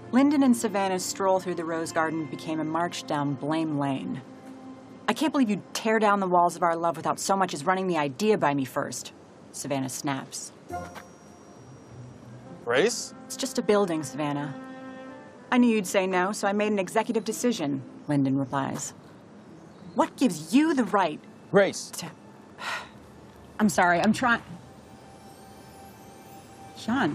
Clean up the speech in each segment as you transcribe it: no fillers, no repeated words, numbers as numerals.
Lyndon and Savannah's stroll through the rose garden became a march down Blame Lane. I can't believe you'd tear down the walls of our love without so much as running the idea by me first. Savannah snaps. Grace? It's just a building, Savannah. I knew you'd say no, so I made an executive decision, Lyndon replies. What gives you the right? Grace. I'm sorry, I'm trying... Sean.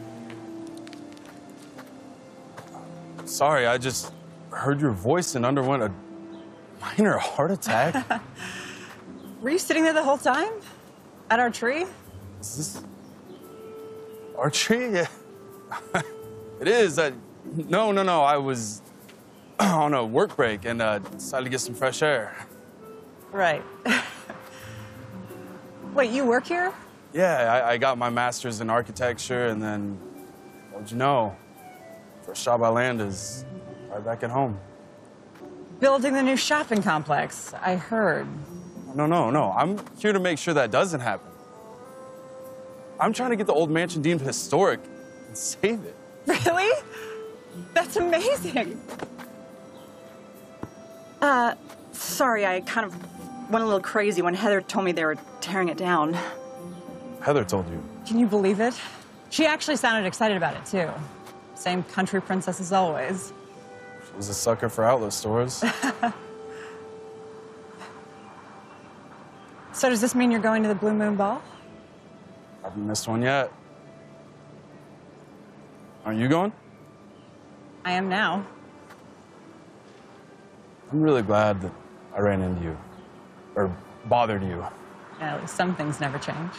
Sorry, I just heard your voice and underwent a minor heart attack. Were you sitting there the whole time? At our tree? Is this our tree? Yeah. It is. No. I was on a work break and decided to get some fresh air. Right. Wait, you work here? Yeah, I got my master's in architecture, and then, what'd you know? First job I land is right back at home. Building the new shopping complex, I heard. No. I'm here to make sure that doesn't happen. I'm trying to get the old mansion deemed historic and save it. Really? That's amazing. Sorry, I kind of went a little crazy when Heather told me they were tearing it down. Heather told you. Can you believe it? She actually sounded excited about it, too. Same country princess as always. She was a sucker for outlet stores. So does this mean you're going to the Blue Moon Ball? Haven't missed one yet. Aren't you going? I am now. I'm really glad that I ran into you. Or bothered you. Yeah, at least some things never change.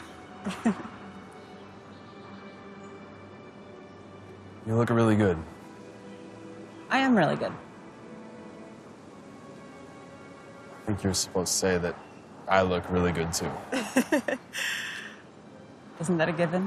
You look really good. I am really good. I think you're supposed to say that I look really good, too. Isn't that a given?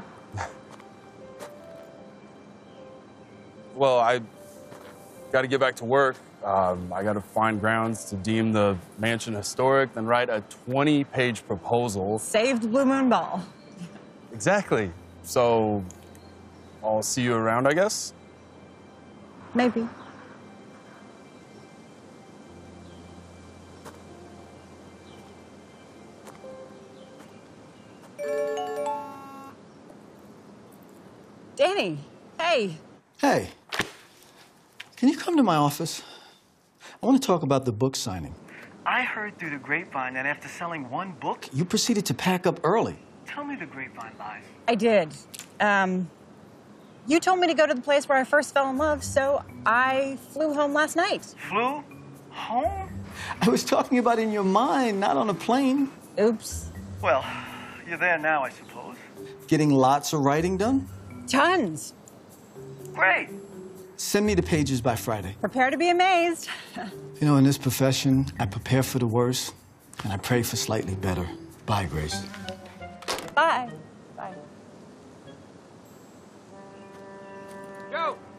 Well, I got to get back to work. I got to find grounds to deem the mansion historic, then write a 20-page proposal. Saved Blue Moon Ball. Exactly. So, I'll see you around, I guess? Maybe. Danny, hey. Hey, can you come to my office? I want to talk about the book signing. I heard through the grapevine that after selling one book... You proceeded to pack up early. Tell me the grapevine lies. I did. You told me to go to the place where I first fell in love, so I flew home last night. Flew? Home? I was talking about in your mind, not on a plane. Oops. Well, you're there now, I suppose. Getting lots of writing done? Tons. Great. Send me the pages by Friday. Prepare to be amazed. You know, in this profession, I prepare for the worst, and I pray for slightly better. Bye, Grace. Bye. Bye. Go!